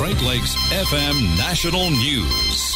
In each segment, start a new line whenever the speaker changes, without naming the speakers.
Great Lakes FM National News.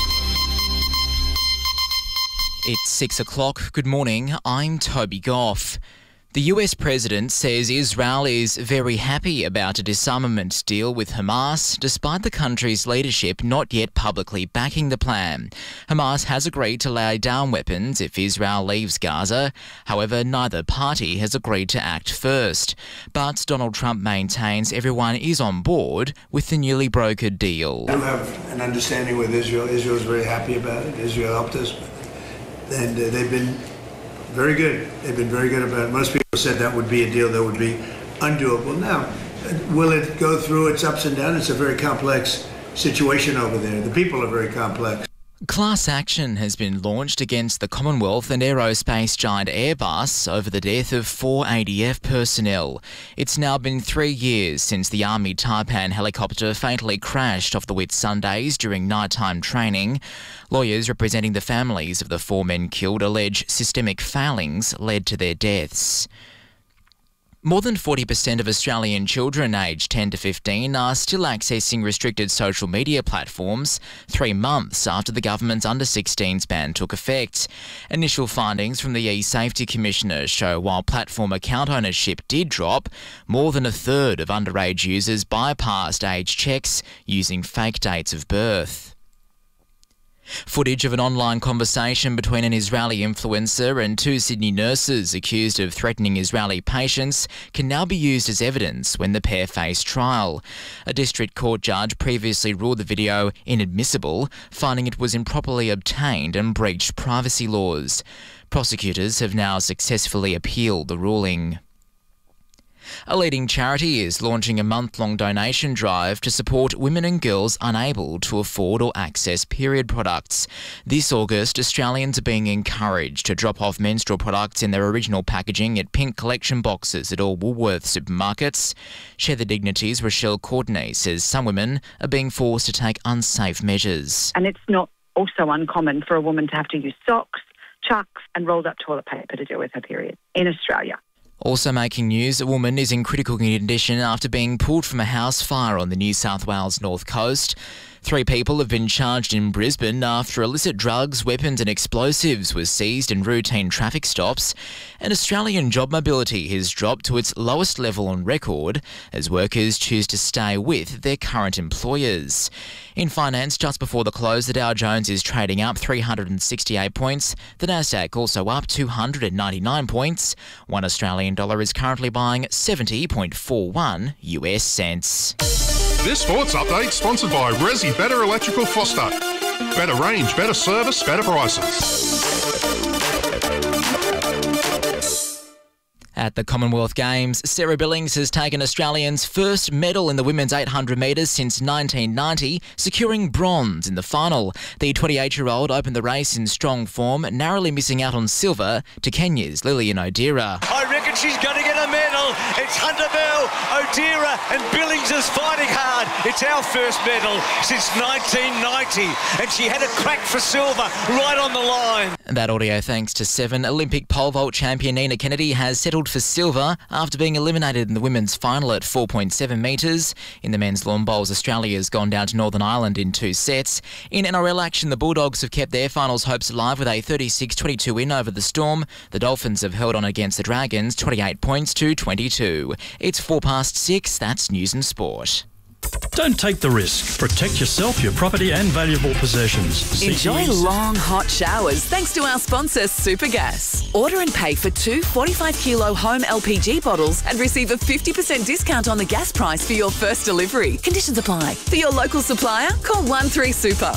It's 6 o'clock. Good morning. I'm Toby Goff. The US president says Israel is very happy about a disarmament deal with Hamas, despite the country's leadership not yet publicly backing the plan. Hamas has agreed to lay down weapons if Israel leaves Gaza. However, neither party has agreed to act first. But Donald Trump maintains everyone is on board with the newly brokered deal.
We have an understanding with Israel. Israel is very happy about it. Israel helped us. And they've been very good. They've been very good about it. Most people said that would be a deal that would be undoable. Now, will it go through its ups and downs? It's a very complex situation over there. The people are very complex.
Class action has been launched against the Commonwealth and aerospace giant Airbus over the death of 4 ADF personnel. It's now been 3 years since the Army Taipan helicopter fatally crashed off the Whitsundays during nighttime training. Lawyers representing the families of the 4 men killed allege systemic failings led to their deaths. More than 40% of Australian children aged 10 to 15 are still accessing restricted social media platforms 3 months after the government's under-16s ban took effect. Initial findings from the eSafety Commissioner show while platform account ownership did drop, more than a third of underage users bypassed age checks using fake dates of birth. Footage of an online conversation between an Israeli influencer and 2 Sydney nurses accused of threatening Israeli patients can now be used as evidence when the pair face trial. A district court judge previously ruled the video inadmissible, finding it was improperly obtained and breached privacy laws. Prosecutors have now successfully appealed the ruling. A leading charity is launching a month-long donation drive to support women and girls unable to afford or access period products. This August, Australians are being encouraged to drop off menstrual products in their original packaging at pink collection boxes at all Woolworths supermarkets. Share the Dignity's Rochelle Courtenay says some women are being forced to take unsafe measures.
And it's not also uncommon for a woman to have to use socks, chucks and rolled up toilet paper to deal with her period in Australia.
Also making news, a woman is in critical condition after being pulled from a house fire on the New South Wales North Coast. 3 people have been charged in Brisbane after illicit drugs, weapons and explosives was seized in routine traffic stops. And Australian job mobility has dropped to its lowest level on record as workers choose to stay with their current employers. In finance, just before the close, the Dow Jones is trading up 368 points. The Nasdaq also up 299 points. $1 Australian dollar is currently buying 70.41 US cents.
This sports update sponsored by Resi Better Electrical Foster. Better range, better service, better prices.
At the Commonwealth Games, Sarah Billings has taken Australians' first medal in the women's 800 metres since 1990, securing bronze in the final. The 28-year-old opened the race in strong form, narrowly missing out on silver to Kenya's Lillian Odera.
I reckon she's going to get a medal. It's Hunter Bell, Odera and Billings is fighting hard. It's our first medal since 1990 and she had a crack for silver right on the line.
That audio thanks to 7 Olympic pole vault champion Nina Kennedy has settled for silver after being eliminated in the women's final at 4.7 metres. In the men's lawn bowls, Australia's gone down to Northern Ireland in 2 sets. In NRL action, the Bulldogs have kept their finals hopes alive with a 36-22 win over the Storm. The Dolphins have held on against the Dragons 28 points to 22. It's 6:04. That's News and Sport.
Don't take the risk. Protect yourself, your property and valuable possessions.
Enjoy long, hot showers thanks to our sponsor, Supergas. Order and pay for 2 45-kilo home LPG bottles and receive a 50% discount on the gas price for your first delivery. Conditions apply. For your local supplier, call 13-SUPER.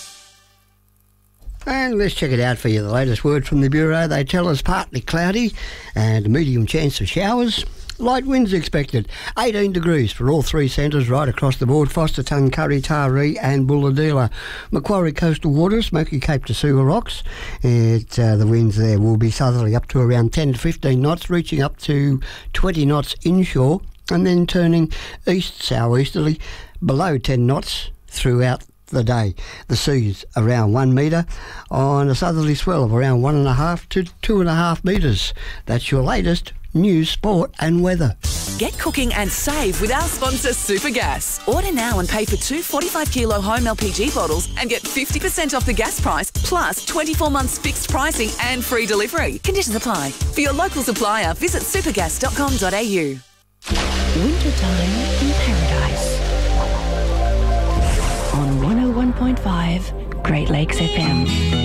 And let's check it out for you. The latest word from the Bureau. They tell us partly cloudy and a medium chance of showers. Light winds expected. 18 degrees for all 3 centres right across the board. Forsterton, Curry, Taree and Bulahdelah. Macquarie coastal waters, Smoky Cape to Sugar Rocks. The winds there will be southerly up to around 10 to 15 knots, reaching up to 20 knots inshore and then turning east-southeasterly below 10 knots throughout the day. The sea's around 1 metre on a southerly swell of around 1.5 to 2.5 metres. That's your latest news, sport and weather.
Get cooking and save with our sponsor Supergas. Order now and pay for 2 45-kilo home LPG bottles and get 50% off the gas price, plus 24 months fixed pricing and free delivery. Conditions apply. For your local supplier, visit supergas.com.au.
Wintertime in Paradise. On 101.5 Great Lakes FM.